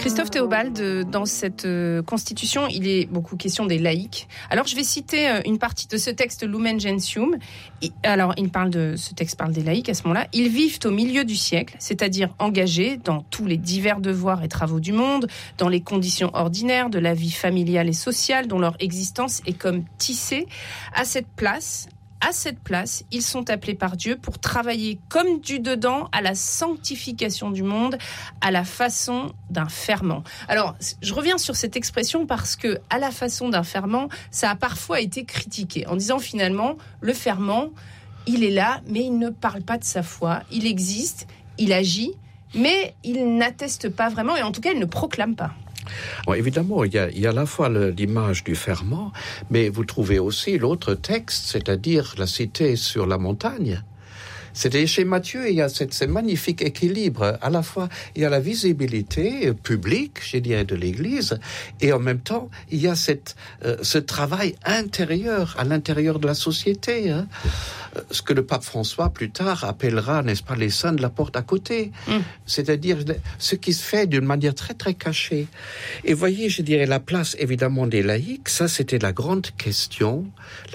Christophe Théobald, dans cette constitution, il est beaucoup question des laïcs. Alors, je vais citer une partie de ce texte Lumen Gentium. Alors, ce texte parle des laïcs à ce moment-là. Ils vivent au milieu du siècle, c'est-à-dire engagés dans tous les divers devoirs et travaux du monde, dans les conditions ordinaires de la vie familiale et sociale, dont leur existence est comme tissée. À cette place, ils sont appelés par Dieu pour travailler comme du dedans à la sanctification du monde, à la façon d'un ferment. Alors, je reviens sur cette expression parce que, à la façon d'un ferment, ça a parfois été critiqué en disant finalement, le ferment, il est là, mais il ne parle pas de sa foi. Il existe, il agit, mais il n'atteste pas vraiment et en tout cas, il ne proclame pas. Bon, évidemment, il y a à la fois l'image du ferment, mais vous trouvez aussi l'autre texte, c'est-à-dire la cité sur la montagne. C'est-à-dire chez Matthieu, il y a ce magnifique équilibre. À la fois, il y a la visibilité publique, je dirais, de l'Église, et en même temps, il y a ce travail intérieur, à l'intérieur de la société. Hein. Ce que le pape François, plus tard, appellera, n'est-ce pas, les saints de la porte à côté. C'est-à-dire ce qui se fait d'une manière très, très cachée. Et voyez, je dirais, la place, évidemment, des laïcs, ça, c'était la grande question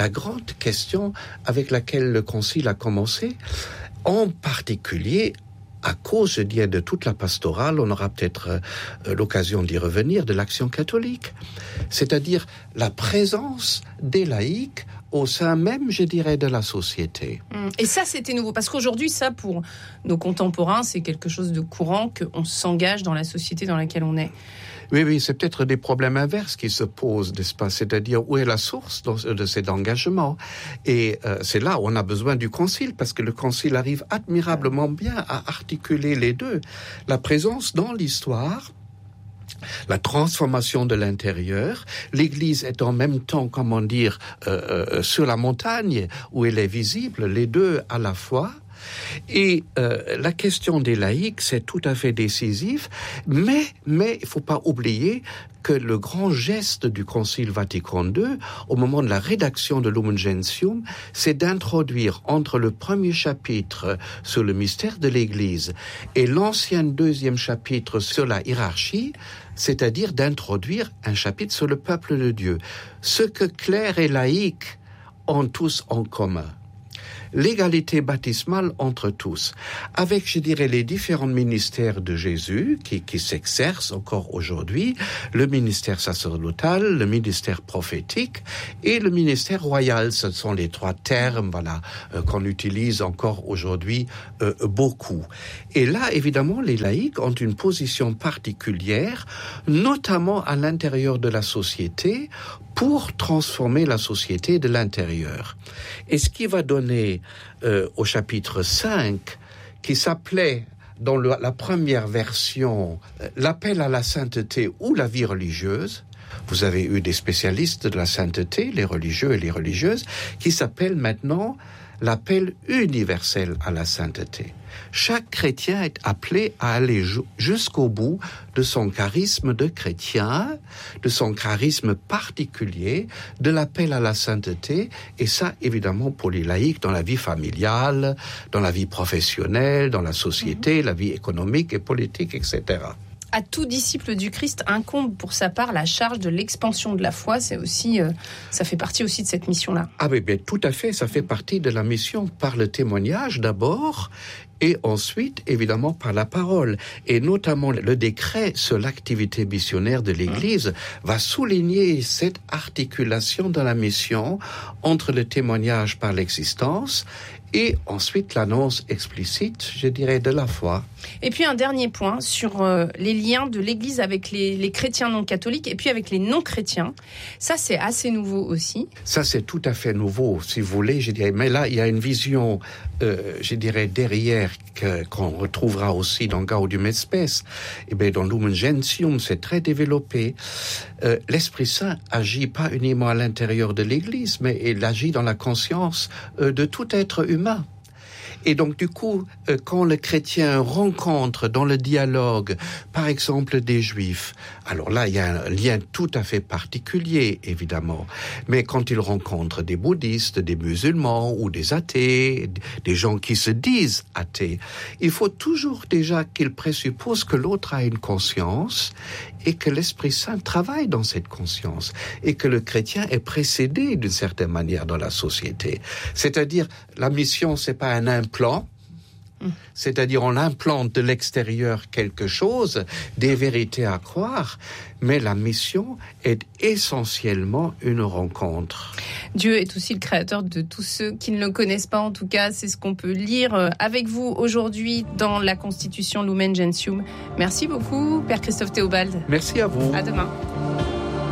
avec laquelle le Concile a commencé, en particulier à cause, je dirais, de toute la pastorale, on aura peut-être l'occasion d'y revenir, de l'Action catholique. C'est-à-dire la présence des laïcs au sein même, je dirais, de la société. Et ça, c'était nouveau. Parce qu'aujourd'hui, ça, pour nos contemporains, c'est quelque chose de courant, qu'on s'engage dans la société dans laquelle on est. Oui, c'est peut-être des problèmes inverses qui se posent, n'est-ce pas ? C'est-à-dire, où est la source de cet engagement ? Et c'est là où on a besoin du Concile, parce que le Concile arrive admirablement bien à articuler les deux. La présence dans l'histoire, la transformation de l'intérieur, l'Église est en même temps, sur la montagne, où elle est visible, les deux à la fois. Et la question des laïcs, c'est tout à fait décisif, mais il faut pas oublier que le grand geste du Concile Vatican II, au moment de la rédaction de Lumen Gentium, c'est d'introduire entre le premier chapitre sur le mystère de l'Église et l'ancien deuxième chapitre sur la hiérarchie, c'est-à-dire d'introduire un chapitre sur le peuple de Dieu. Ce que clerc et laïcs ont tous en commun. L'égalité baptismale entre tous, avec, je dirais, les différents ministères de Jésus qui s'exercent encore aujourd'hui, le ministère sacerdotal, le ministère prophétique et le ministère royal. Ce sont les trois termes, qu'on utilise encore aujourd'hui beaucoup. Et là, évidemment, les laïcs ont une position particulière, notamment à l'intérieur de la société, pour transformer la société de l'intérieur. Et ce qui va donner au chapitre 5, qui s'appelait dans la première version l'appel à la sainteté ou la vie religieuse. Vous avez eu des spécialistes de la sainteté, les religieux et les religieuses, qui s'appellent maintenant l'appel universel à la sainteté. Chaque chrétien est appelé à aller jusqu'au bout de son charisme de chrétien, de son charisme particulier, de l'appel à la sainteté, et ça, évidemment, pour les laïcs, dans la vie familiale, dans la vie professionnelle, dans la société, la vie économique et politique, etc. À tout disciple du Christ incombe pour sa part la charge de l'expansion de la foi. C'est aussi, ça fait partie aussi de cette mission-là. Ah oui, bien, tout à fait. Ça fait partie de la mission par le témoignage d'abord, et ensuite, évidemment, par la parole. Et notamment, le décret sur l'activité missionnaire de l'Église va souligner cette articulation dans la mission entre le témoignage par l'existence et ensuite l'annonce explicite, je dirais, de la foi. Et puis un dernier point sur les liens de l'Église avec les chrétiens non catholiques et puis avec les non-chrétiens. Ça, c'est assez nouveau aussi. Ça, c'est tout à fait nouveau, si vous voulez, je dirais. Mais là, il y a une vision, je dirais, derrière qu'on retrouvera aussi dans Gaudium et Spes. Et bien, dans Lumen Gentium, c'est très développé. L'Esprit Saint agit pas uniquement à l'intérieur de l'Église, mais il agit dans la conscience de tout être humain. Et donc, du coup, quand le chrétien rencontre dans le dialogue, par exemple, des juifs, alors là, il y a un lien tout à fait particulier, évidemment. Mais quand il rencontre des bouddhistes, des musulmans ou des athées, des gens qui se disent athées, il faut toujours déjà qu'il présuppose que l'autre a une conscience et que l'Esprit Saint travaille dans cette conscience et que le chrétien est précédé d'une certaine manière dans la société. C'est-à-dire, la mission, c'est pas un implant. C'est-à-dire, on implante de l'extérieur quelque chose, des vérités à croire, mais la mission est essentiellement une rencontre. Dieu est aussi le créateur de tous ceux qui ne le connaissent pas. En tout cas, c'est ce qu'on peut lire avec vous aujourd'hui dans la Constitution Lumen Gentium. Merci beaucoup, Père Christophe Théobald. Merci à vous. À demain.